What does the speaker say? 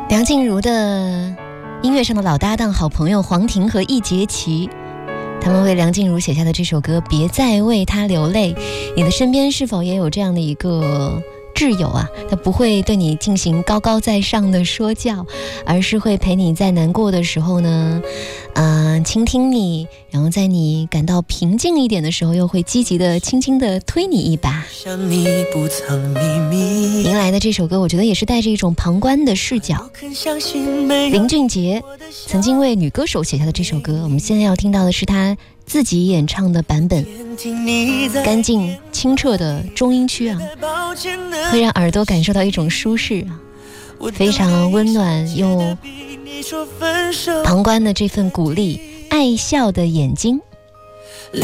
梁静茹的音乐上的老搭档、好朋友黄婷和易洁琪，他们为梁静茹写下的这首歌《别再为她流泪》。你的身边是否也有这样的一个挚友啊？他不会对你进行高高在上的说教，而是会陪你在难过的时候呢，倾听你，然后在你感到平静一点的时候，又会积极的轻轻的推你一把。迎来的这首歌，我觉得也是带着一种旁观的视角。林俊杰曾经为女歌手写下的这首歌，我们现在要听到的是他自己演唱的版本，干净清澈的中音区啊，会让耳朵感受到一种舒适啊，非常温暖又旁观的这份鼓励，爱笑的眼睛。